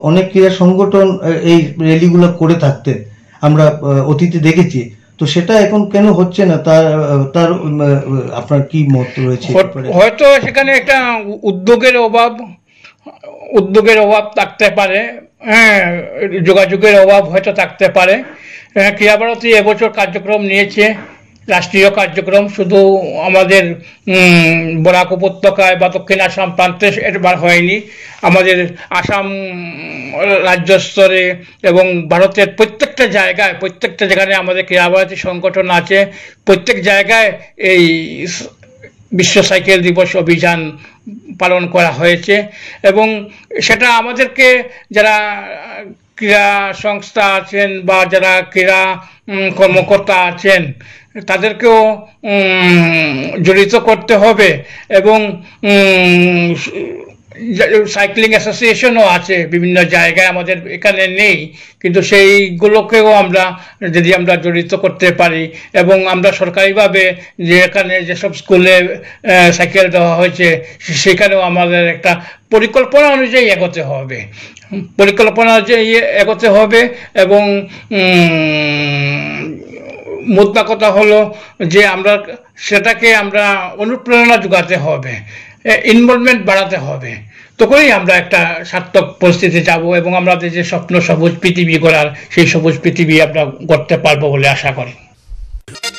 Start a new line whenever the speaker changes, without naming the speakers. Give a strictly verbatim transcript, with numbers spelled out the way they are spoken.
অনেক ক্রীড়া সংগঠন এই র্যালিগুলো করে থাকতেন, আমরা অতীতে দেখেছি। তো সেটা এখন কেন হচ্ছে না, তার তার আপনার কি মত রয়েছে?
হয়তো সেখানে একটা উদ্যোগের অভাব উদ্যোগের অভাব থাকতে পারে, হ্যাঁ, যোগাযোগের অভাব হয়তো থাকতে পারে। ক্রীড়া ভারতী এবছর কার্যক্রম নিয়েছে, রাষ্ট্রীয় কার্যক্রম, শুধু আমাদের বরাক উপত্যকায় বা দক্ষিণ আসাম প্রান্তে এবার হয়নি, আমাদের আসাম রাজ্য স্তরে এবং ভারতের প্রত্যেকটা জায়গায় প্রত্যেকটা জায়গায় আমাদের ক্রীড়া ভারতী সংগঠন আছে। প্রত্যেক জায়গায় এই বিশ্ব সাইকেল দিবস অভিযান পালন করা হয়েছে এবং সেটা আমাদেরকে যারা ক্রীড়া সংস্থা আছেন বা যারা ক্রীড়া কর্মকর্তা আছেন তাদেরকেও জড়িত করতে হবে এবং সাইক্লিং অ্যাসোসিয়েশনও আছে বিভিন্ন জায়গায়, আমাদের এখানে নেই, কিন্তু সেইগুলোকেও আমরা যদি আমরা জড়িত করতে পারি এবং আমরা সরকারিভাবে যে এখানে যেসব স্কুলে সাইকেল দেওয়া হয়েছে সেখানেও আমাদের একটা পরিকল্পনা অনুযায়ী এগোতে হবে পরিকল্পনা অনুযায়ী এগোতে হবে এবং মোদ্দা কথা হলো যে আমরা সেটাকে আমরা অনুপ্রেরণা যোগাতে হবে, ইনভলভমেন্ট বাড়াতে হবে, তখনই আমরা একটা সার্থক পরিস্থিতি যাব এবং আমাদের যে স্বপ্ন সবুজ পৃথিবী গড়ার সেই সবুজ পৃথিবী আমরা গড়তে পারবো বলে আশা করি।